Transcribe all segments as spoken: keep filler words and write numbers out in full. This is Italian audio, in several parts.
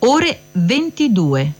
ore ventidue.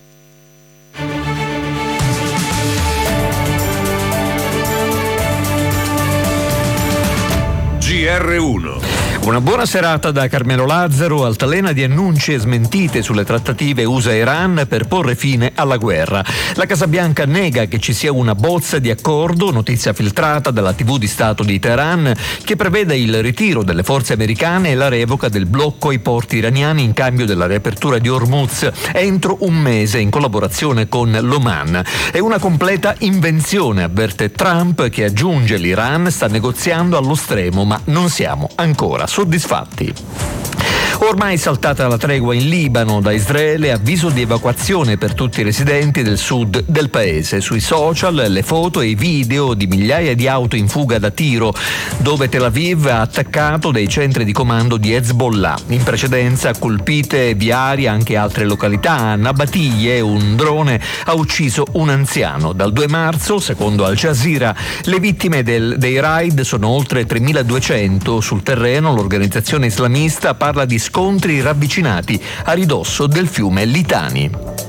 G R uno. Una buona serata da Carmelo Lazzaro, altalena di annunci e smentite sulle trattative U S A-Iran per porre fine alla guerra. La Casa Bianca nega che ci sia una bozza di accordo, notizia filtrata dalla tivù di Stato di Teheran, che prevede il ritiro delle forze americane e la revoca del blocco ai porti iraniani in cambio della riapertura di Hormuz entro un mese in collaborazione con l'Oman. È una completa invenzione, avverte Trump, che aggiunge: l'Iran sta negoziando allo stremo, ma non siamo ancora soddisfatti. Ormai saltata la tregua in Libano da Israele, avviso di evacuazione per tutti i residenti del sud del paese. Sui social le foto e i video di migliaia di auto in fuga da Tiro, dove Tel Aviv ha attaccato dei centri di comando di Hezbollah. In precedenza colpite via aria anche altre località. A Nabatiyeh un drone ha ucciso un anziano. Dal due marzo, secondo Al Jazeera, le vittime del, dei raid sono oltre tremiladuecento. Sul terreno l'organizzazione islamista parla di scontri ravvicinati a ridosso del fiume Litani.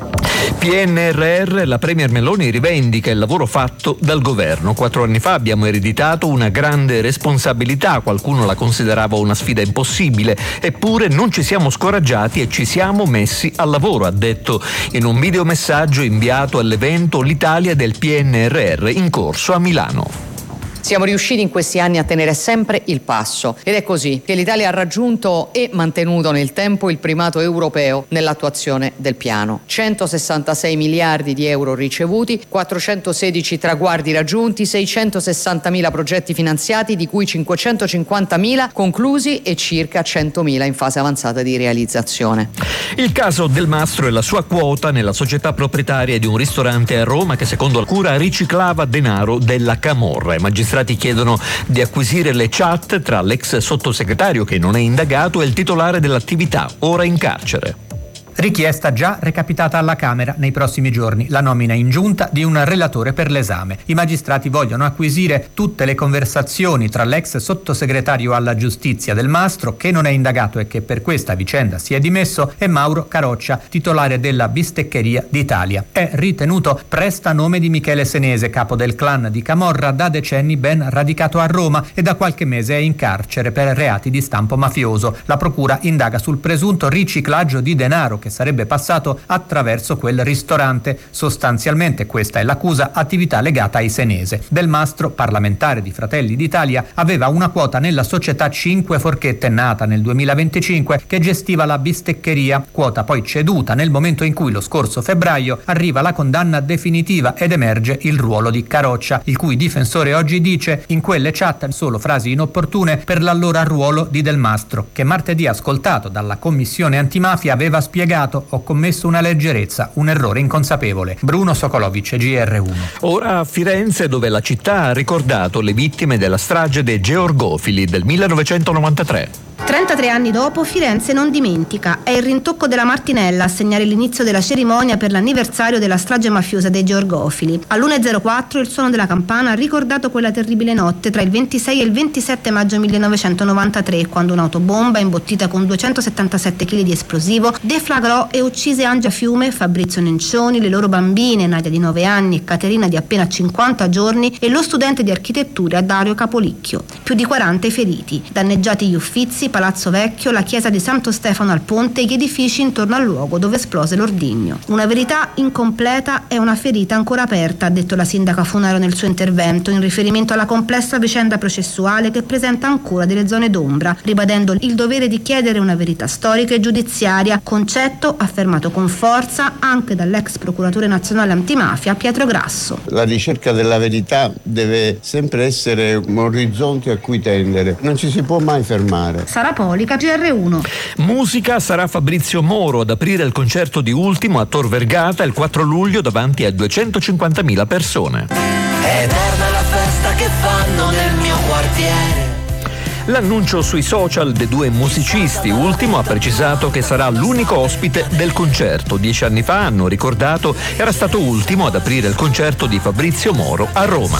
P N R R, la Premier Meloni rivendica il lavoro fatto dal governo. Quattro anni fa abbiamo ereditato una grande responsabilità, qualcuno la considerava una sfida impossibile, eppure non ci siamo scoraggiati e ci siamo messi al lavoro, ha detto in un videomessaggio inviato all'evento L'Italia del P N R R in corso a Milano. Siamo riusciti in questi anni a tenere sempre il passo ed è così che l'Italia ha raggiunto e mantenuto nel tempo il primato europeo nell'attuazione del piano. centosessantasei miliardi di euro ricevuti, quattrocentosedici traguardi raggiunti, seicentosessantamila progetti finanziati, di cui cinquecentocinquantamila conclusi e circa centomila in fase avanzata di realizzazione. Il caso Del Mastro e la sua quota nella società proprietaria di un ristorante a Roma che secondo la Procura riciclava denaro della camorra. I magistrati chiedono di acquisire le chat tra l'ex sottosegretario, che non è indagato, e il titolare dell'attività, ora in carcere. Richiesta già recapitata alla Camera nei prossimi giorni, la nomina in giunta di un relatore per l'esame. I magistrati vogliono acquisire tutte le conversazioni tra l'ex sottosegretario alla giustizia Del Mastro, che non è indagato e che per questa vicenda si è dimesso, e Mauro Caroccia, titolare della Bisteccheria d'Italia. È ritenuto prestanome di Michele Senese, capo del clan di Camorra, da decenni ben radicato a Roma, e da qualche mese è in carcere per reati di stampo mafioso. La procura indaga sul presunto riciclaggio di denaro che sarebbe passato attraverso quel ristorante. Sostanzialmente, questa è l'accusa, attività legata ai Senese. Del Mastro, parlamentare di Fratelli d'Italia, aveva una quota nella società Cinque Forchette, nata nel duemilaventicinque, che gestiva la bisteccheria, quota poi ceduta nel momento in cui lo scorso febbraio arriva la condanna definitiva ed emerge il ruolo di Caroccia, il cui difensore oggi dice: in quelle chat solo frasi inopportune per l'allora ruolo di Del Mastro, che martedì, ascoltato dalla commissione antimafia, aveva spiegato: ho commesso una leggerezza, un errore inconsapevole. Bruno Sokolovic, G R uno. Ora a Firenze, dove la città ha ricordato le vittime della strage dei Georgofili del millenovecentonovantatré. trentatré anni dopo, Firenze non dimentica. È il rintocco della Martinella a segnare l'inizio della cerimonia per l'anniversario della strage mafiosa dei Georgofili. All'una e zero quattro il suono della campana ha ricordato quella terribile notte tra il ventisei e il ventisette maggio millenovecentonovantatré, quando un'autobomba imbottita con duecentosettantasette chili di esplosivo deflagrò e uccise Angia Fiume, Fabrizio Nencioni, le loro bambine Nadia di nove anni e Caterina di appena cinquanta giorni e lo studente di architettura Dario Capolicchio. Più di quaranta i feriti, danneggiati gli Uffizi, Palazzo Vecchio, la chiesa di Santo Stefano al Ponte e gli edifici intorno al luogo dove esplose l'ordigno. Una verità incompleta e una ferita ancora aperta, ha detto la sindaca Funaro nel suo intervento, in riferimento alla complessa vicenda processuale che presenta ancora delle zone d'ombra, ribadendo il dovere di chiedere una verità storica e giudiziaria, concetto affermato con forza anche dall'ex procuratore nazionale antimafia Pietro Grasso. La ricerca della verità deve sempre essere un orizzonte a cui tendere, non ci si può mai fermare. Sara Polica, G R uno. Musica, sarà Fabrizio Moro ad aprire il concerto di Ultimo a Tor Vergata il quattro luglio davanti a duecentocinquantamila persone. Eterna la festa che fanno nel mio quartiere. L'annuncio sui social dei due musicisti. Ultimo ha precisato che sarà l'unico ospite del concerto. Dieci anni fa, hanno ricordato, era stato Ultimo ad aprire il concerto di Fabrizio Moro a Roma.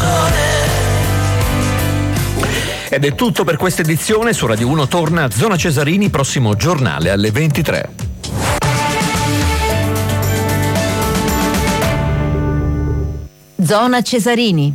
Ed è tutto per questa edizione. Su Radio uno torna Zona Cesarini, prossimo giornale alle ventitré. Zona Cesarini.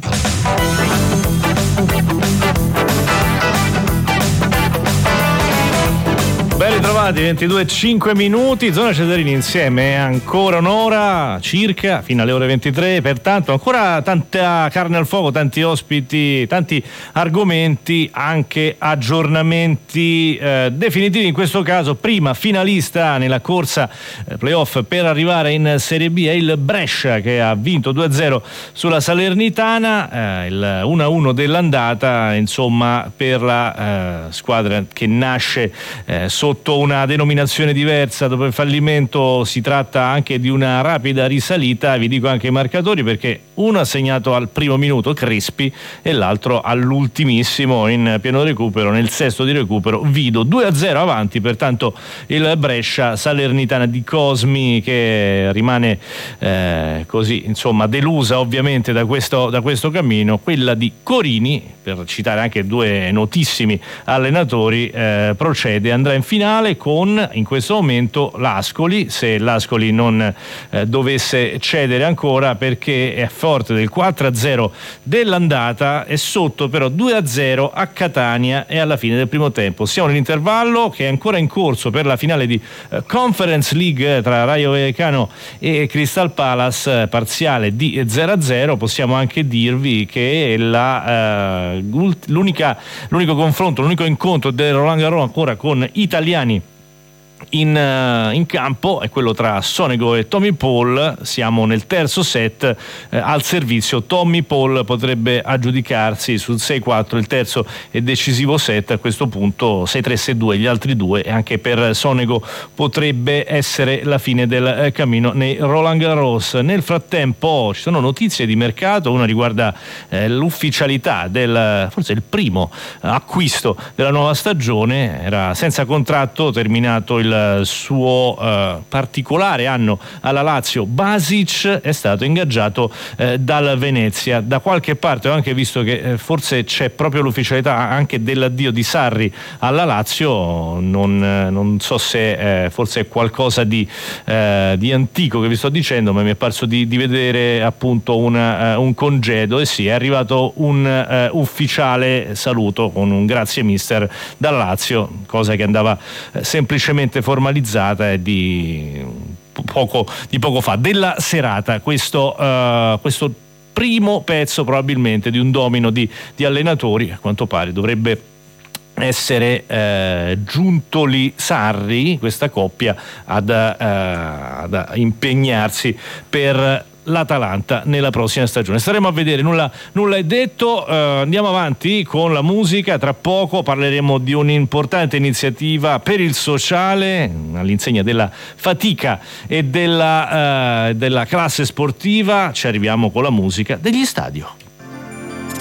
Ben ritrovati, ventidue e cinque minuti, Zona Cesarini insieme ancora un'ora circa fino alle ore ventitré, pertanto ancora tanta carne al fuoco, tanti ospiti, tanti argomenti, anche aggiornamenti eh, definitivi in questo caso. Prima finalista nella corsa eh, playoff per arrivare in Serie B è il Brescia, che ha vinto due a zero sulla Salernitana, eh, il uno a uno dell'andata, insomma, per la eh, squadra che nasce eh, sotto una denominazione diversa dopo il fallimento. Si tratta anche di una rapida risalita, vi dico anche i marcatori, perché uno ha segnato al primo minuto, Crespi, e l'altro all'ultimissimo in pieno recupero, nel sesto di recupero, Vido. Due a zero avanti pertanto il Brescia, Salernitana di Cosmi, che rimane eh, così insomma delusa ovviamente da questo, da questo cammino. Quella di Corini, per citare anche due notissimi allenatori, eh, procede, andrà in finale con in questo momento l'Ascoli, se l'Ascoli non eh, dovesse cedere ancora, perché è forte del quattro a zero dell'andata, è sotto però due a zero a Catania e alla fine del primo tempo. Siamo nell'intervallo che è ancora in corso per la finale di eh, Conference League tra Rayo Vallecano e Crystal Palace, eh, parziale di zero a zero. Possiamo anche dirvi che la, eh, l'unica, l'unico confronto, l'unico incontro del Roland Garros ancora con italiani In, uh, in campo è quello tra Sonego e Tommy Paul. Siamo nel terzo set, eh, al servizio Tommy Paul potrebbe aggiudicarsi sul sei quattro il terzo e decisivo set, a questo punto sei tre sei due gli altri due, e anche per Sonego potrebbe essere la fine del eh, cammino nei Roland Garros. Nel frattempo ci sono notizie di mercato, una riguarda eh, l'ufficialità del, forse il primo acquisto della nuova stagione. Era senza contratto, terminato il il suo eh, particolare anno alla Lazio. Basic è stato ingaggiato eh, dal Venezia. Da qualche parte ho anche visto che eh, forse c'è proprio l'ufficialità anche dell'addio di Sarri alla Lazio. Non, eh, non so se eh, forse è qualcosa di, eh, di antico che vi sto dicendo, ma mi è parso di, di vedere appunto una, uh, un congedo, e sì, è arrivato un uh, ufficiale saluto con un grazie mister dal Lazio, cosa che andava uh, semplicemente formalizzata e di poco, di poco fa della serata. Questo, uh, questo primo pezzo probabilmente di un domino di, di allenatori. A quanto pare dovrebbe essere eh, Giuntoli Sarri, questa coppia, ad, uh, ad impegnarsi per l'Atalanta nella prossima stagione. Staremo a vedere, nulla, nulla è detto. Uh, andiamo avanti con la musica. Tra poco parleremo di un'importante iniziativa per il sociale all'insegna della fatica e della, uh, della classe sportiva. Ci arriviamo con la musica degli Stadio.